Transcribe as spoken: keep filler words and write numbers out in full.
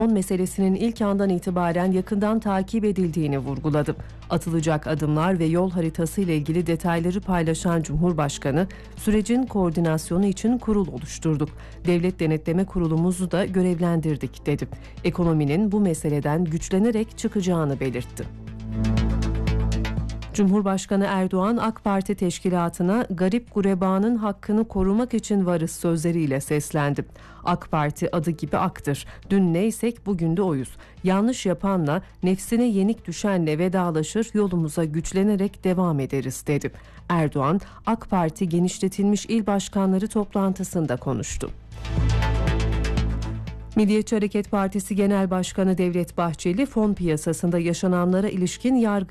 meselesinin ilk andan itibaren yakından takip edildiğini vurguladı. Atılacak adımlar ve yol haritası ile ilgili detayları paylaşan Cumhurbaşkanı, sürecin koordinasyonu için kurul oluşturduk. Devlet Denetleme Kurulumuzu da görevlendirdik dedi. Ekonominin bu meseleden güçlenerek çıkacağını belirtti. Cumhurbaşkanı Erdoğan, AK Parti teşkilatına garip gurebanın hakkını korumak için varız sözleriyle seslendi. AK Parti adı gibi aktır. Dün neysek bugün de oyuz. Yanlış yapanla, nefsine yenik düşenle vedalaşır, yolumuza güçlenerek devam ederiz dedi. Erdoğan, AK Parti genişletilmiş il başkanları toplantısında konuştu. Milliyetçi Hareket Partisi Genel Başkanı Devlet Bahçeli, fon piyasasında yaşananlara ilişkin yargı